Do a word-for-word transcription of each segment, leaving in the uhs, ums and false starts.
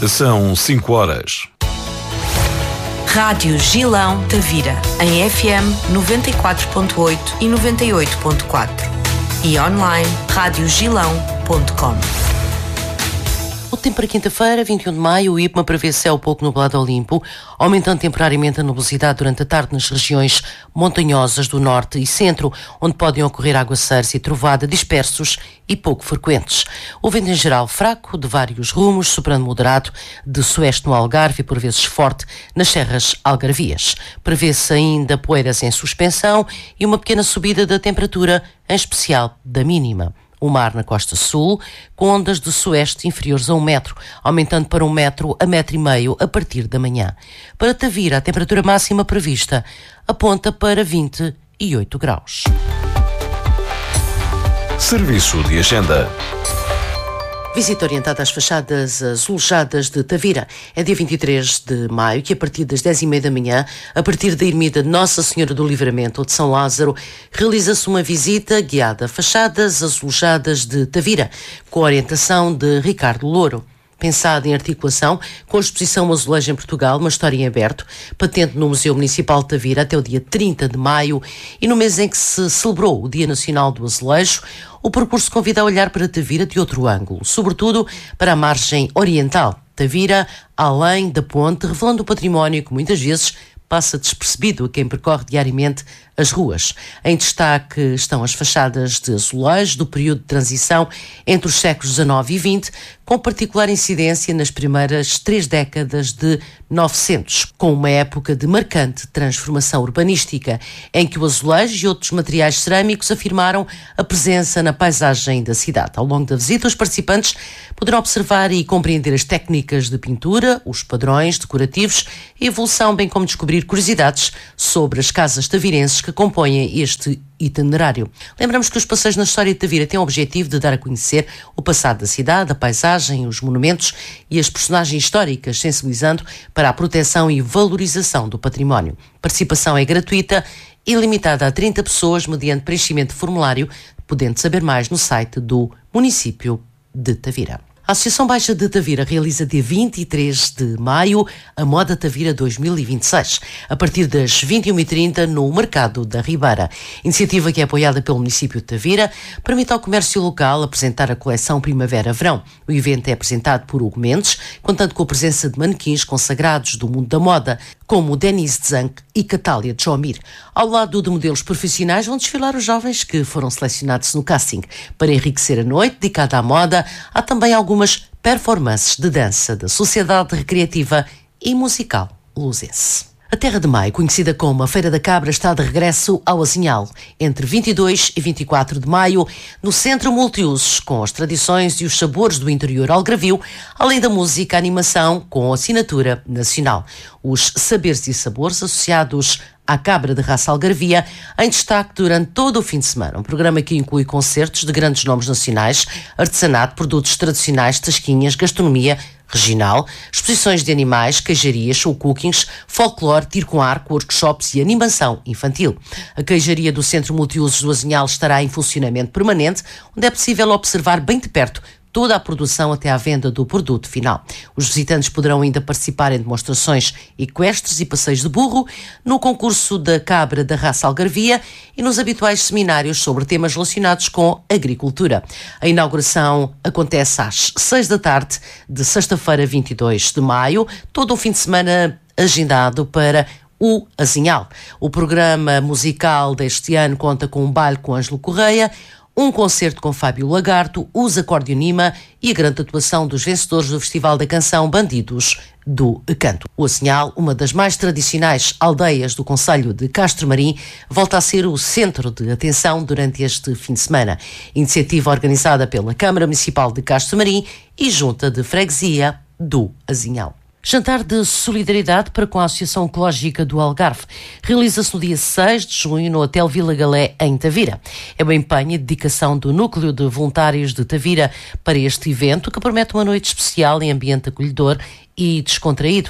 São cinco horas. Rádio Gilão Tavira, em F M noventa e quatro ponto oito e noventa e oito ponto quatro e online rádio gilão ponto com. O tempo para quinta-feira, vinte e um de maio, o I P M A prevê céu pouco nublado ao limpo, aumentando temporariamente a nubosidade durante a tarde nas regiões montanhosas do norte e centro, onde podem ocorrer aguaceiros e trovada dispersos e pouco frequentes. O vento em geral fraco, de vários rumos, soprando moderado, de sueste no Algarve e por vezes forte nas serras algarvias. Prevê-se ainda poeiras em suspensão e uma pequena subida da temperatura, em especial da mínima. O mar na costa sul, com ondas de sueste inferiores a um metro, aumentando para um metro a metro e meio a partir da manhã. Para Tavira, a temperatura máxima prevista aponta para vinte e oito graus. Serviço de agenda. Visita orientada às fachadas azulejadas de Tavira. É dia vinte e três de maio, que a partir das dez e meia da manhã, a partir da ermida de Nossa Senhora do Livramento ou de São Lázaro, realiza-se uma visita guiada a fachadas azulejadas de Tavira, com a orientação de Ricardo Louro. Pensada em articulação com a exposição Azulejo em Portugal, uma história em aberto, patente no Museu Municipal de Tavira até o dia trinta de maio, e no mês em que se celebrou o Dia Nacional do Azulejo, o percurso convida a olhar para Tavira de outro ângulo, sobretudo para a margem oriental. Tavira, além da ponte, revelando o património que muitas vezes passa despercebido a quem percorre diariamente as ruas. Em destaque estão as fachadas de azulejo do período de transição entre os séculos dezanove e vinte, com particular incidência nas primeiras três décadas de novecentos, com uma época de marcante transformação urbanística, em que o azulejo e outros materiais cerâmicos afirmaram a presença na paisagem da cidade. Ao longo da visita, os participantes poderão observar e compreender as técnicas de pintura, os padrões decorativos e a evolução, bem como descobrir curiosidades sobre as casas tavirenses que compõem este itinerário. Lembramos que os passeios na história de Tavira têm o objetivo de dar a conhecer o passado da cidade, a paisagem, os monumentos e as personagens históricas, sensibilizando para a proteção e valorização do património. A participação é gratuita e limitada a trinta pessoas mediante preenchimento de formulário, podendo saber mais no site do município de Tavira. A Associação Baixa de Tavira realiza dia vinte e três de maio a Moda Tavira dois mil e vinte e seis, a partir das vinte e uma e trinta no Mercado da Ribeira. Iniciativa que é apoiada pelo município de Tavira, permite ao comércio local apresentar a coleção Primavera-Verão. O evento é apresentado por Hugo Mendes, contando com a presença de manequins consagrados do mundo da moda, como Denise Dzank e Catália Jomir. Ao lado de modelos profissionais vão desfilar os jovens que foram selecionados no casting. Para enriquecer a noite dedicada à moda, há também algumas performances de dança da Sociedade Recreativa e Musical Luzense. A Terra de Maio, conhecida como a Feira da Cabra, está de regresso ao Azinhal, entre vinte e dois e vinte e quatro de maio, no Centro Multiusos, com as tradições e os sabores do interior algarvio, além da música e animação com assinatura nacional. Os saberes e sabores associados à cabra de raça algarvia, em destaque durante todo o fim de semana. Um programa que inclui concertos de grandes nomes nacionais, artesanato, produtos tradicionais, tasquinhas, gastronomia regional, exposições de animais, queijarias, show cookings, folclore, tiro com arco, workshops e animação infantil. A queijaria do Centro Multiusos do Azinhal estará em funcionamento permanente, onde é possível observar bem de perto toda a produção até à venda do produto final. Os visitantes poderão ainda participar em demonstrações equestres e passeios de burro, no concurso da cabra da raça algarvia e nos habituais seminários sobre temas relacionados com agricultura. A inauguração acontece às seis da tarde de sexta-feira, vinte e dois de maio, todo o fim de semana agendado para o Azinhal. O programa musical deste ano conta com um baile com Ângelo Correia, um concerto com Fábio Lagarto, os Acordeonima e a grande atuação dos vencedores do Festival da Canção Bandidos do Canto. O Azinhal, uma das mais tradicionais aldeias do concelho de Castro Marim, volta a ser o centro de atenção durante este fim de semana. Iniciativa organizada pela Câmara Municipal de Castro Marim e Junta de Freguesia do Azinhal. Jantar de solidariedade para com a Associação Ecológica do Algarve. Realiza-se no dia seis de junho no Hotel Vila Galé, em Tavira. É o empenho e dedicação do Núcleo de Voluntários de Tavira para este evento, que promete uma noite especial em ambiente acolhedor e descontraído.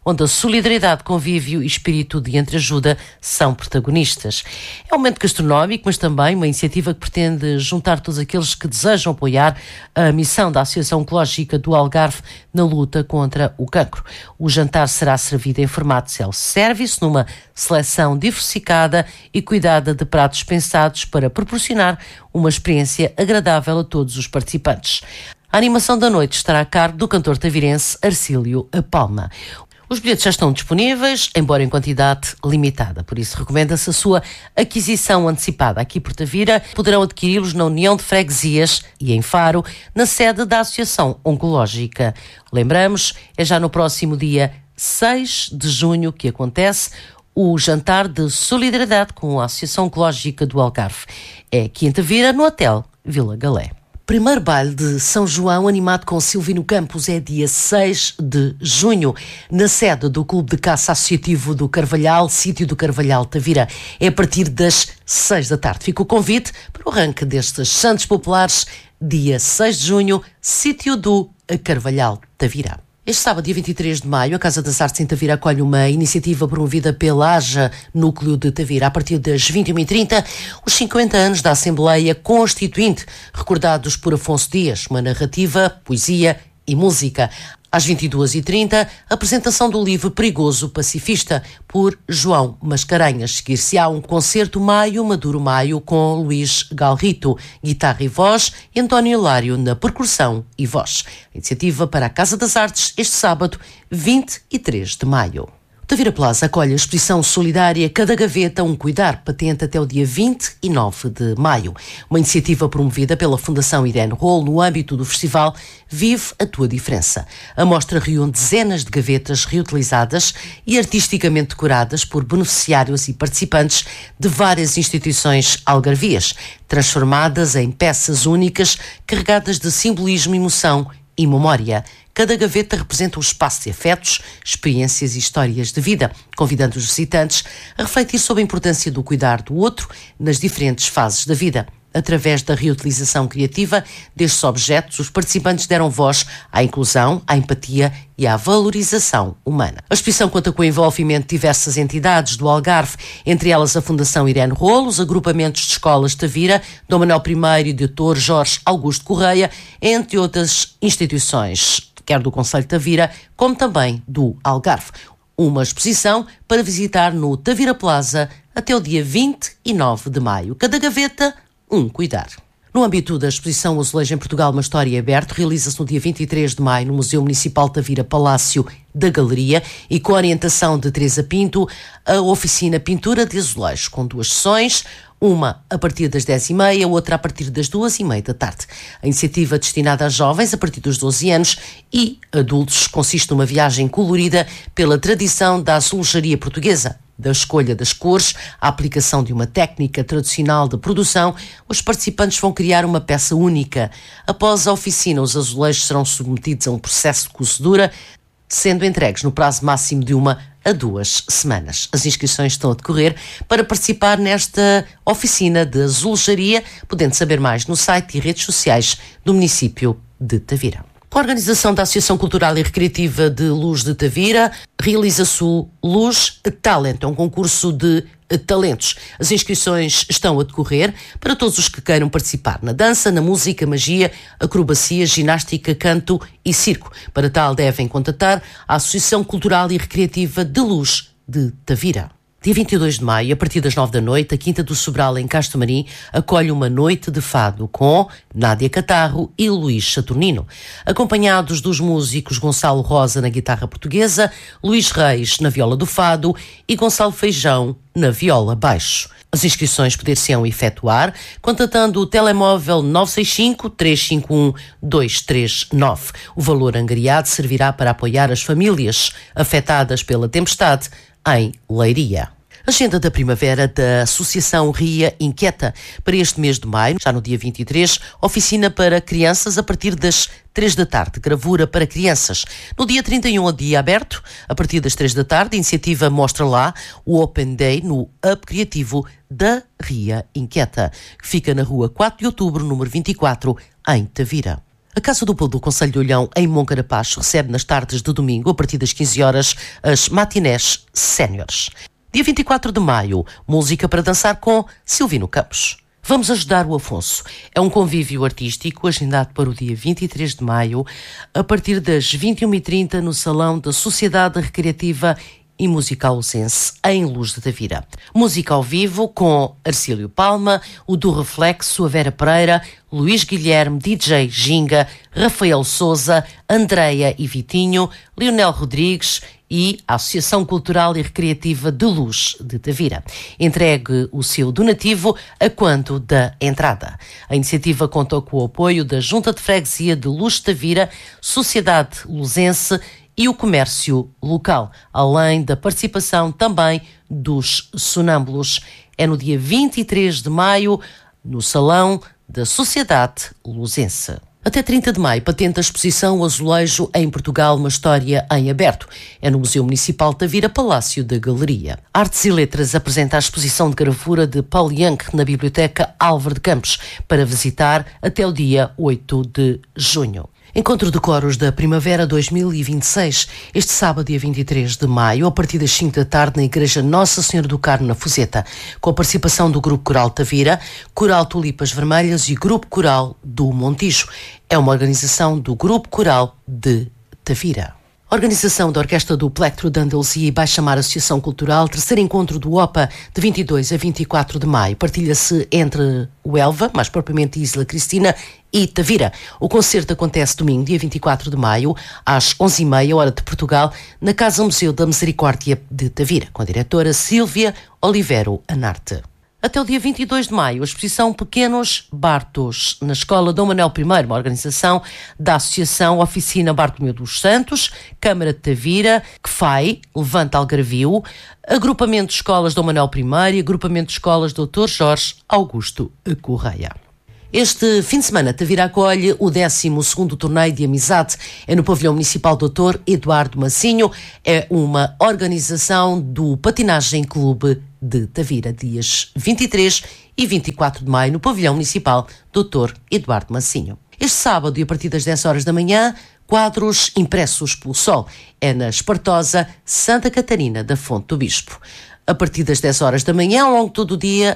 onde a solidariedade, convívio e espírito de entreajuda são protagonistas. É um momento gastronómico, mas também uma iniciativa que pretende juntar todos aqueles que desejam apoiar a missão da Associação Oncológica do Algarve na luta contra o cancro. O jantar será servido em formato self-service, numa seleção diversificada e cuidada de pratos pensados para proporcionar uma experiência agradável a todos os participantes. A animação da noite estará a cargo do cantor tavirense Arcílio Palma. Os bilhetes já estão disponíveis, embora em quantidade limitada, por isso recomenda-se a sua aquisição antecipada. Aqui por Tavira poderão adquiri-los na União de Freguesias e em Faro, na sede da Associação Oncológica. Lembramos, é já no próximo dia seis de junho que acontece o jantar de solidariedade com a Associação Oncológica do Algarve. É aqui em Tavira, no Hotel Vila Galé. Primeiro baile de São João, animado com Silvino Campos, é dia seis de junho, na sede do Clube de Caça Associativo do Carvalhal, sítio do Carvalhal Tavira. É a partir das seis da tarde. Fica o convite para o arranque destes Santos Populares, dia seis de junho, sítio do Carvalhal Tavira. Este sábado, dia vinte e três de maio, a Casa das Artes em Tavira acolhe uma iniciativa promovida pela AJA Núcleo de Tavira. A partir das vinte e uma e trinta, os cinquenta anos da Assembleia Constituinte, recordados por Afonso Dias, uma narrativa, poesia e música. Às vinte e duas e trinta, a apresentação do livro Perigoso Pacifista, por João Mascarenhas. Seguir-se-á um concerto Maio Maduro Maio com Luís Galrito, guitarra e voz, e António Hilário na percussão e voz. A iniciativa para a Casa das Artes este sábado, vinte e três de maio. Tavira Plaza acolhe a exposição solidária Cada Gaveta um Cuidar, patente até o dia vinte e nove de maio. Uma iniciativa promovida pela Fundação Irene Roll no âmbito do festival Vive a Tua Diferença. A mostra reúne dezenas de gavetas reutilizadas e artisticamente decoradas por beneficiários e participantes de várias instituições algarvias, transformadas em peças únicas carregadas de simbolismo, emoção e memória. Cada gaveta representa um espaço de afetos, experiências e histórias de vida, convidando os visitantes a refletir sobre a importância do cuidar do outro nas diferentes fases da vida. Através da reutilização criativa destes objetos, os participantes deram voz à inclusão, à empatia e à valorização humana. A exposição conta com o envolvimento de diversas entidades do Algarve, entre elas a Fundação Irene Roll, os agrupamentos de escolas Tavira, Dom Manuel I e doutor Jorge Augusto Correia, entre outras instituições, quer do Concelho de Tavira, como também do Algarve. Uma exposição para visitar no Tavira Plaza até o dia vinte e nove de maio. Cada gaveta, um cuidar. No âmbito da exposição Azulejo em Portugal, uma história aberta, realiza-se no dia vinte e três de maio no Museu Municipal Tavira Palácio da Galeria e com a orientação de Teresa Pinto, a oficina Pintura de Azulejo, com duas sessões, uma a partir das dez e meia, outra a partir das duas e meia da tarde. A iniciativa destinada a jovens a partir dos doze anos e adultos consiste numa viagem colorida pela tradição da azulejaria portuguesa. Da escolha das cores, à aplicação de uma técnica tradicional de produção, os participantes vão criar uma peça única. Após a oficina, os azulejos serão submetidos a um processo de cozedura, sendo entregues no prazo máximo de uma a duas semanas. As inscrições estão a decorrer para participar nesta oficina de azulejaria, podendo saber mais no site e redes sociais do município de Tavira. Com a organização da Associação Cultural e Recreativa de Luz de Tavira, realiza-se o Luz Talento, é um concurso de talentos. As inscrições estão a decorrer para todos os que queiram participar na dança, na música, magia, acrobacia, ginástica, canto e circo. Para tal, devem contatar a Associação Cultural e Recreativa de Luz de Tavira. Dia vinte e dois de maio, a partir das nove da noite, a Quinta do Sobral, em Castro Marim, acolhe uma noite de fado com Nádia Catarro e Luís Saturnino, acompanhados dos músicos Gonçalo Rosa na guitarra portuguesa, Luís Reis na viola do fado e Gonçalo Feijão na viola baixo. As inscrições poder-se-ão efetuar contatando o telemóvel nove seis cinco, três cinco um, dois três nove. O valor angariado servirá para apoiar as famílias afetadas pela tempestade em Leiria. Agenda da primavera da Associação Ria Inquieta. Para este mês de maio, já no dia vinte e três, oficina para crianças a partir das três da tarde, gravura para crianças. No dia trinta e um, dia aberto, a partir das três da tarde, a iniciativa Mostra Lá, o Open Day no Hub Criativo da Ria Inquieta, que fica na rua quatro de outubro, número vinte e quatro, em Tavira. A Casa do Povo do Concelho de Olhão, em Moncarapaz, recebe nas tardes de domingo, a partir das quinze horas, as matinés séniores. Dia vinte e quatro de maio, música para dançar com Silvino Campos. Vamos ajudar o Afonso. É um convívio artístico agendado para o dia vinte e três de maio, a partir das vinte e uma e trinta, no Salão da Sociedade Recreativa e Musical Luzense, em Luz de Tavira. Música ao vivo com Arcílio Palma, o do Reflexo, a Vera Pereira, Luís Guilherme, D J Ginga, Rafael Souza, Andreia e Vitinho, Leonel Rodrigues e a Associação Cultural e Recreativa de Luz de Tavira. Entregue o seu donativo a quanto da entrada. A iniciativa contou com o apoio da Junta de Freguesia de Luz de Tavira, Sociedade Luzense e o comércio local, além da participação também dos sonâmbulos. É no dia vinte e três de maio, no Salão da Sociedade Luzense. Até trinta de maio, patente a exposição Azulejo em Portugal, uma história em aberto. É no Museu Municipal de Tavira, Palácio da Galeria. Artes e Letras apresenta a exposição de gravura de Paul Young na Biblioteca Álvaro de Campos, para visitar até o dia oito de junho. Encontro de Coros da Primavera dois mil e vinte e seis, este sábado, dia vinte e três de maio, a partir das cinco da tarde, na Igreja Nossa Senhora do Carmo, na Fuzeta, com a participação do Grupo Coral Tavira, Coral Tulipas Vermelhas e Grupo Coral do Montijo. É uma organização do Grupo Coral de Tavira. Organização da Orquestra do Plectro de Andaluzia e Baixa Mar Associação Cultural, terceiro encontro do O P A, de vinte e dois a vinte e quatro de maio. Partilha-se entre o Elva, mais propriamente Isla Cristina, e Tavira. O concerto acontece domingo, dia vinte e quatro de maio, às onze e meia, hora de Portugal, na Casa Museu da Misericórdia de Tavira, com a diretora Sílvia Olivero Anarte. Até o dia vinte e dois de maio, a exposição Pequenos Bartos, na Escola Dom Manuel I, uma organização da Associação Oficina Bartolomeu dos Santos, Câmara de Tavira, C F A I, Levante Algarvio, Agrupamento de Escolas Dom Manuel I e Agrupamento de Escolas doutor Jorge Augusto Correia. Este fim de semana, Tavira acolhe o décimo segundo Torneio de Amizade. É no Pavilhão Municipal doutor Eduardo Massinho. É uma organização do Patinagem Clube de Tavira, dias vinte e três e vinte e quatro de maio, no Pavilhão Municipal doutor Eduardo Massinho. Este sábado, e a partir das dez horas da manhã, quadros impressos pelo sol. É na Espartosa Santa Catarina da Fonte do Bispo. A partir das dez horas da manhã, ao longo de todo o dia,